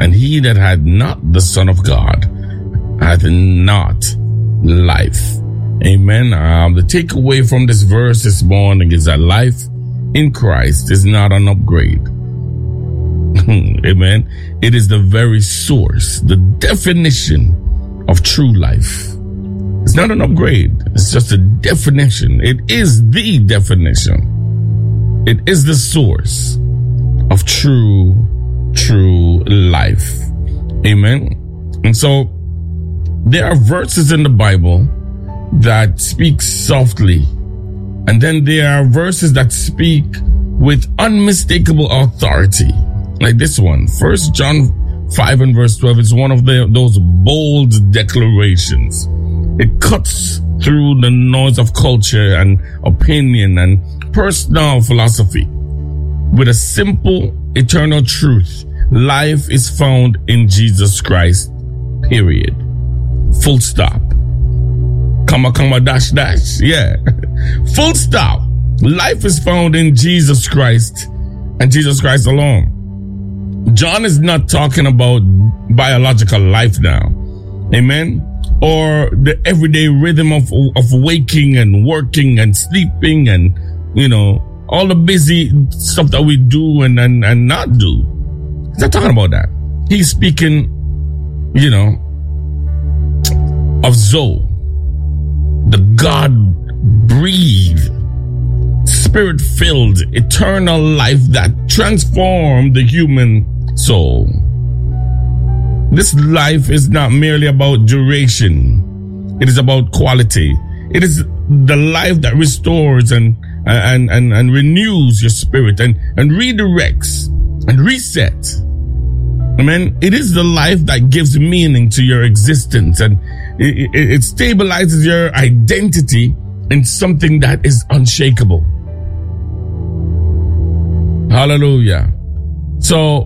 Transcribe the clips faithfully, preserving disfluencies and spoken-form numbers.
And he that had not the Son of God hath not life. Amen. Um, the takeaway from this verse this morning is that life in Christ is not an upgrade. Amen. It is the very source, the definition of true life. It's not an upgrade. It's just a definition. It is the definition. It is the source of true, true life. Amen. And so there are verses in the Bible that speak softly. And then there are verses that speak with unmistakable authority. Like this one, First John five and verse twelve is one of the, those bold declarations. It cuts through the noise of culture and opinion and personal philosophy with a simple eternal truth. Life is found in Jesus Christ, period. Full stop. Comma, comma, dash, dash. Yeah. Full stop. Life is found in Jesus Christ and Jesus Christ alone. John is not talking about biological life now. Amen. Or the everyday rhythm of, of waking and working and sleeping and, you know, all the busy stuff that we do and, and, and not do. He's not talking about that. He's speaking, you know, of Zoe, the God-breathed, Spirit-filled, eternal life that transformed the human soul. This life is not merely about duration. It is about quality. It is the life that restores and and and, and renews your spirit and, and redirects and resets. Amen. It is the life that gives meaning to your existence, and it, it, it stabilizes your identity in something that is unshakable. Hallelujah. So,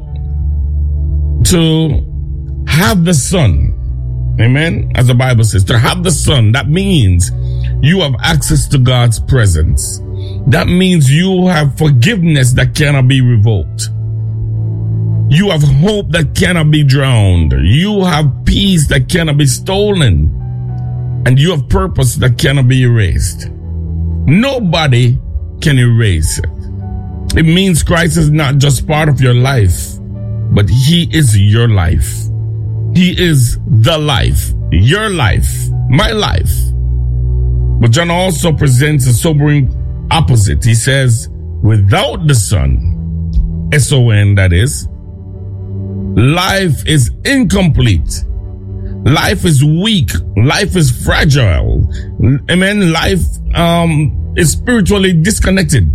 to have the Son, amen, as the Bible says, to have the Son, that means you have access to God's presence. That means you have forgiveness that cannot be revoked. You have hope that cannot be drowned. You have peace that cannot be stolen. And you have purpose that cannot be erased. Nobody can erase it. It means Christ is not just part of your life, but he is your life. He is the life, your life, my life. But John also presents a sobering opposite. He says, without the Son, S O N that is, life is incomplete. Life is weak. Life is fragile. Amen. Life um, is spiritually disconnected.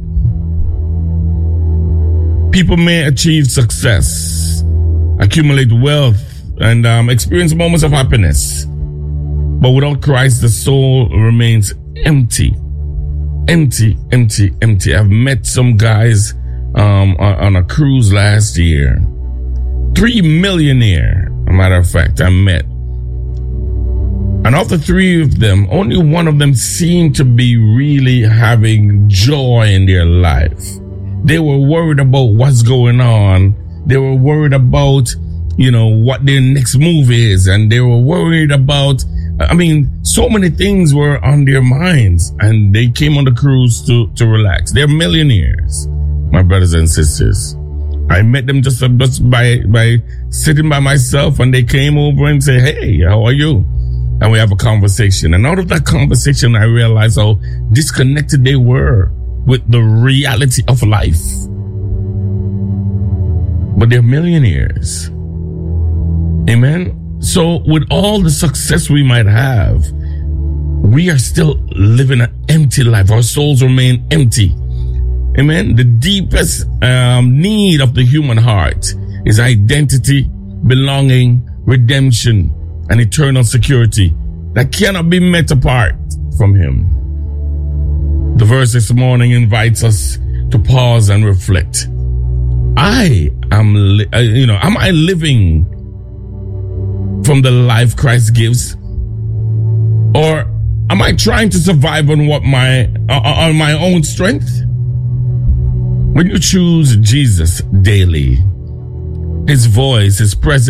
People may achieve success, accumulate wealth, and um, experience moments of happiness. But without Christ, the soul remains empty. Empty, empty, empty. I've met some guys um, on, on a cruise last year. Three millionaire, a matter of fact, I met. And of the three of them, only one of them seemed to be really having joy in their life. They were worried about what's going on. They were worried about, you know, what their next move is. And they were worried about, I mean, so many things were on their minds. And they came on the cruise to, to relax. They're millionaires, my brothers and sisters. I met them just, just by, by sitting by myself, and they came over and said, hey, how are you? And we have a conversation. And out of that conversation, I realized how disconnected they were with the reality of life. But they're millionaires. Amen. So with all the success we might have, we are still living an empty life. Our souls remain empty. Amen. The deepest um, need of the human heart is identity, belonging, redemption, and eternal security that cannot be met apart from him. The verse this morning invites us to pause and reflect. I am, li- uh, you know, am I living from the life Christ gives? Or am I trying to survive on what my, uh, on my own strength? When you choose Jesus daily, his voice, his presence,